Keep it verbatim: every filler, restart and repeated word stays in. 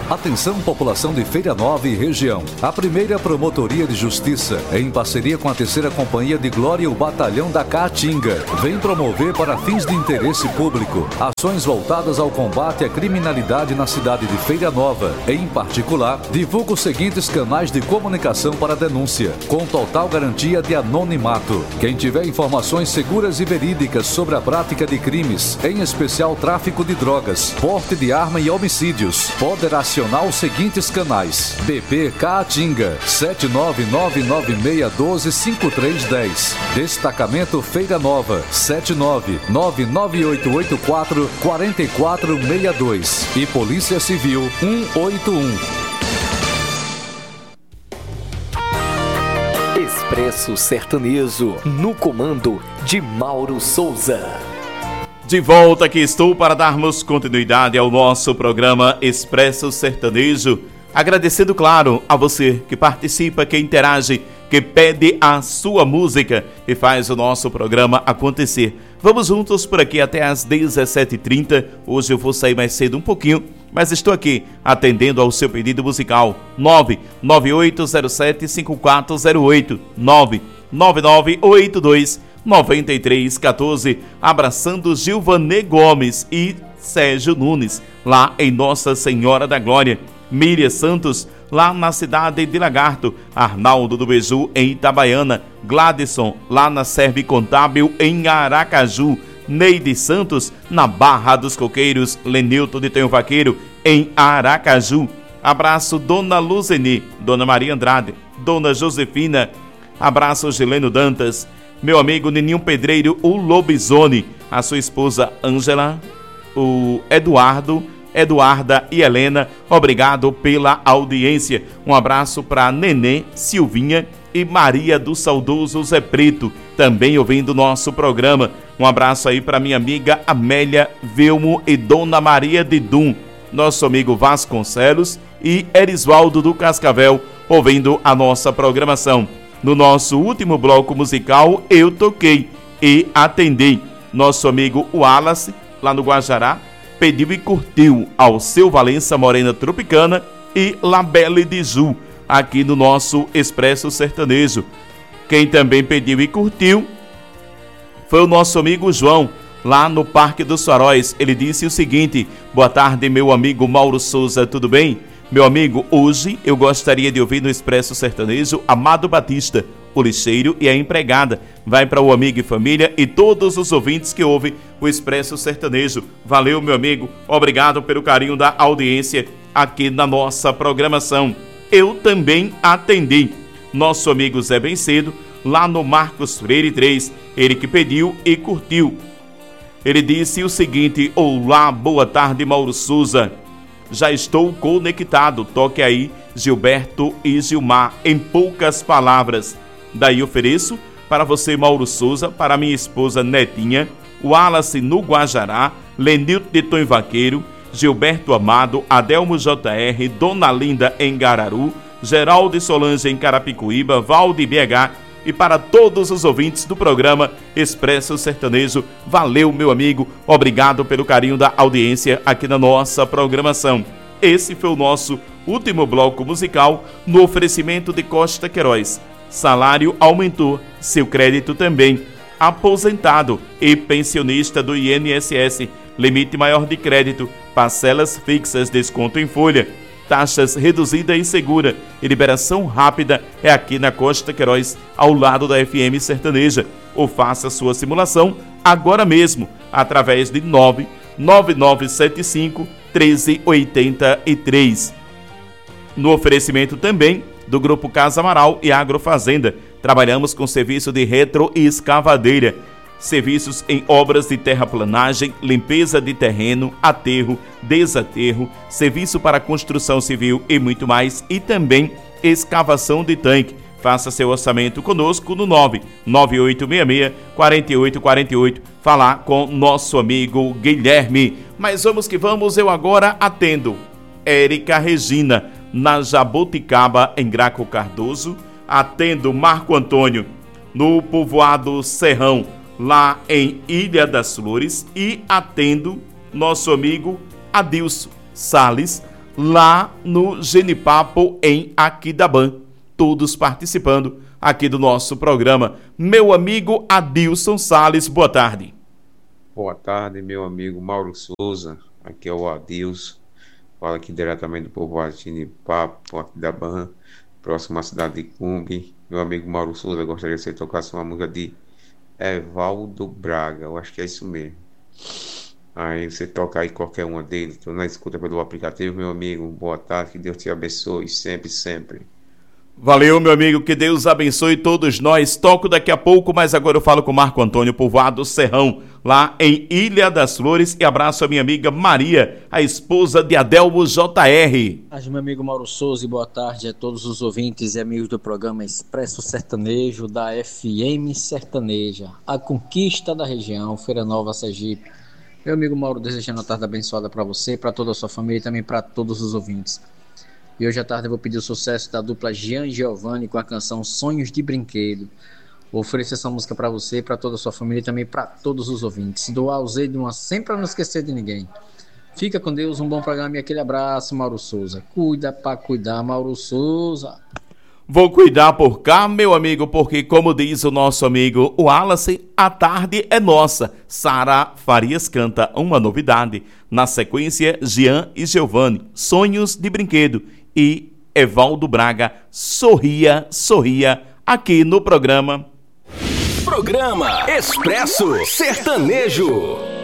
Atenção, população de Feira Nova e região. A primeira Promotoria de Justiça, em parceria com a terceira Companhia de Glória e o Batalhão da Caatinga, vem promover para fins de interesse público ações voltadas ao combate à criminalidade na cidade de Feira Nova. Em particular, divulga os seguintes canais de comunicação para denúncia, com total garantia de anonimato. Quem tiver informações seguras e verídicas sobre a prática de crimes, em especial tráfico de drogas, porte de arma e homicídios, poderá acionar os seguintes canais: B P Caatinga sete nove nove nove seis um dois cinco três um zero, Destacamento Feira Nova sete nove nove nove oito oito quatro quatro quatro seis dois e Polícia Civil um oito um. Expresso Sertanejo, no comando de Mauro Souza. De volta aqui estou para darmos continuidade ao nosso programa Expresso Sertanejo, agradecendo, claro, a você que participa, que interage, que pede a sua música e faz o nosso programa acontecer. Vamos juntos por aqui até às dezessete e trinta. Hoje eu vou sair mais cedo um pouquinho, mas estou aqui atendendo ao seu pedido musical. nove nove oito zero sete cinco quatro zero oito, nove nove nove oito dois nove três um quatro, abraçando Gilvanê Gomes e Sérgio Nunes, lá em Nossa Senhora da Glória. Miriam Santos, lá na cidade de Lagarto. Arnaldo do Beju, em Itabaiana. Gladson, lá na Serve Contábil, em Aracaju. Neide Santos, na Barra dos Coqueiros. Lenilton de Tenho Vaqueiro, em Aracaju. Abraço Dona Luzeni, Dona Maria Andrade, Dona Josefina. Abraço Gileno Dantas, meu amigo Nininho Pedreiro, o Lobisone, a sua esposa Ângela, o Eduardo, Eduarda e Helena, obrigado pela audiência. Um abraço para Nenê, Silvinha e Maria do Saudoso Zé Preto, também ouvindo nosso programa. Um abraço aí para minha amiga Amélia Velmo e Dona Maria de Dum, nosso amigo Vasconcelos e Erisvaldo do Cascavel, ouvindo a nossa programação. No nosso último bloco musical, eu toquei e atendi. Nosso amigo Wallace, lá no Guajará, pediu e curtiu ao Seu Valença Morena Tropicana e Labelle de Ju, aqui no nosso Expresso Sertanejo. Quem também pediu e curtiu foi o nosso amigo João, lá no Parque dos Faróis. Ele disse o seguinte: boa tarde, meu amigo Mauro Souza, tudo bem? Meu amigo, hoje eu gostaria de ouvir no Expresso Sertanejo Amado Batista, o lixeiro e a empregada. Vai para o amigo e família e todos os ouvintes que ouvem o Expresso Sertanejo. Valeu, meu amigo. Obrigado pelo carinho da audiência aqui na nossa programação. Eu também atendi nosso amigo Zé Bencedo, lá no Marcos Freire três. Ele que pediu e curtiu. Ele disse o seguinte: olá, boa tarde, Mauro Souza. Já estou conectado, toque aí Gilberto e Gilmar, em poucas palavras. Daí ofereço para você, Mauro Souza, para minha esposa Netinha, Wallace no Guajará, Lenilton de Tonho Vaqueiro, Gilberto Amado, Adelmo J R, Dona Linda em Gararu, Geraldo e Solange em Carapicuíba, Valde B H, e para todos os ouvintes do programa Expresso Sertanejo. Valeu, meu amigo, obrigado pelo carinho da audiência aqui na nossa programação. Esse foi o nosso último bloco musical no oferecimento de Costa Queiroz. Salário aumentou, seu crédito também. Aposentado e pensionista do I N S S, limite maior de crédito, parcelas fixas, desconto em folha, taxas reduzida e segura e liberação rápida é aqui na Costa Queiroz, ao lado da F M Sertaneja. Ou faça sua simulação agora mesmo, através de nove nove nove sete cinco um três oito três. No oferecimento também do Grupo Casa Amaral e Agrofazenda, trabalhamos com serviço de retro e escavadeira, serviços em obras de terraplanagem, limpeza de terreno, aterro, desaterro, serviço para construção civil e muito mais, e também escavação de tanque. Faça seu orçamento conosco no nove nove oito seis seis quatro oito quatro oito. Falar com nosso amigo Guilherme. Mas vamos que vamos, eu agora atendo Érica Regina, na Jaboticaba, em Graco Cardoso. Atendo Marco Antônio, no povoado Serrão, lá em Ilha das Flores. E atendo nosso amigo Adilson Salles, lá no Genipapo, em Aquidabã. Todos participando aqui do nosso programa. Meu amigo Adilson Salles, boa tarde. Boa tarde, meu amigo Mauro Souza. Aqui é o Adilson. Fala aqui diretamente do povoado de Genipapo, Aquidabã, próximo à cidade de Cumbi. Meu amigo Mauro Souza, gostaria que você tocasse uma música de Evaldo Braga. Eu acho que é isso mesmo. Aí você toca aí qualquer uma deles. Estou na escuta pelo aplicativo, meu amigo. Boa tarde, que Deus te abençoe sempre, sempre. Valeu, meu amigo, que Deus abençoe todos nós. Toco daqui a pouco, mas agora eu falo com o Marco Antônio, povoado Serrão, lá em Ilha das Flores, e abraço a minha amiga Maria, a esposa de Adelmo J R. Meu amigo Mauro Souza, e boa tarde a todos os ouvintes e amigos do programa Expresso Sertanejo da F M Sertaneja, a conquista da região, Feira Nova, Sergipe. Meu amigo Mauro, desejando uma tarde abençoada para você, para toda a sua família e também para todos os ouvintes. E hoje à tarde eu vou pedir o sucesso da dupla Jean e Giovanni com a canção Sonhos de Brinquedo. Vou oferecer essa música para você, para toda a sua família e também para todos os ouvintes. Do A ao Z de uma sempre para não esquecer de ninguém. Fica com Deus, um bom programa e aquele abraço, Mauro Souza. Cuida para cuidar, Mauro Souza. Vou cuidar por cá, meu amigo, porque como diz o nosso amigo Wallace, a tarde é nossa. Sara Farias canta uma novidade. Na sequência, Jean e Giovanni, Sonhos de Brinquedo. E Evaldo Braga, Sorria, Sorria, aqui no programa Programa Expresso Sertanejo.